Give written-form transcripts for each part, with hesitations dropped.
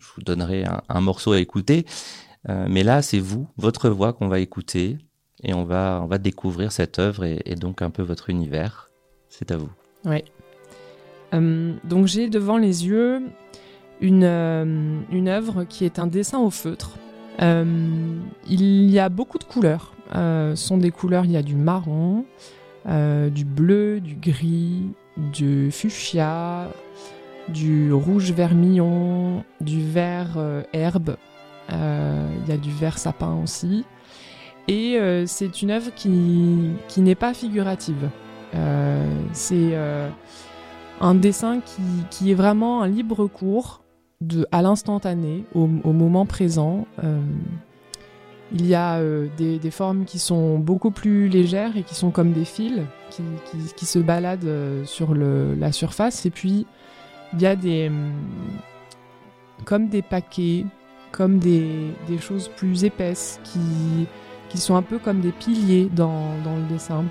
vous donnerai un morceau à écouter. Mais là, c'est vous, votre voix qu'on va écouter et on va découvrir cette œuvre et donc un peu votre univers. C'est à vous. Ouais. Donc j'ai devant les yeux une œuvre qui est un dessin au feutre. Il y a beaucoup de couleurs. Ce sont des couleurs, il y a du marron, du bleu, du gris, du fuchsia, du rouge vermillon, du vert herbe. Il y a du vert sapin aussi. Et c'est une œuvre qui n'est pas figurative. C'est un dessin qui est vraiment un libre cours à l'instantané, au moment présent. Il y a des formes qui sont beaucoup plus légères et qui sont comme des fils qui se baladent sur la surface. Et puis, il y a comme des paquets, comme des choses plus épaisses qui sont un peu comme des piliers dans le dessin.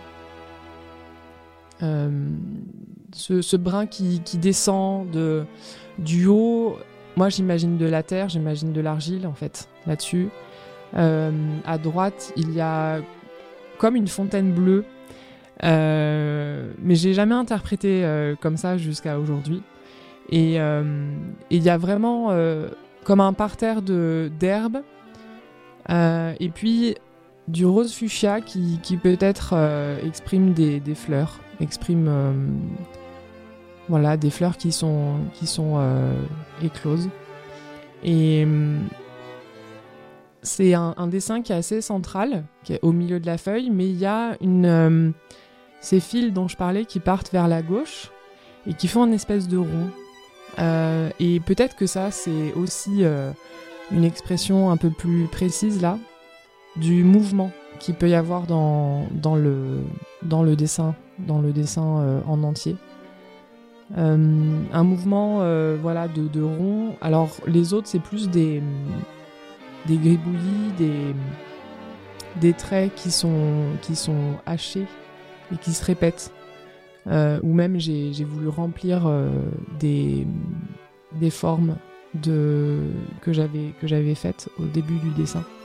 Ce brin qui descend du haut, moi j'imagine de la terre, j'imagine de l'argile en fait, là-dessus. À droite, il y a comme une fontaine bleue, mais j'ai jamais interprété comme ça jusqu'à aujourd'hui. Et il y a vraiment comme un parterre d'herbes, et puis du rose fuchsia qui peut-être exprime des fleurs, exprime voilà, des fleurs qui sont écloses. Et c'est un dessin qui est assez central, qui est au milieu de la feuille, mais il y a ces fils dont je parlais qui partent vers la gauche et qui font une espèce de rond. Et peut-être que ça, c'est aussi une expression un peu plus précise là, du mouvement qu'il peut y avoir dans le dessin en entier. Un mouvement voilà, de rond. Alors les autres, c'est plus des gribouillis, des traits qui sont hachés et qui se répètent. Ou même j'ai voulu remplir des formes que j'avais faites au début du dessin.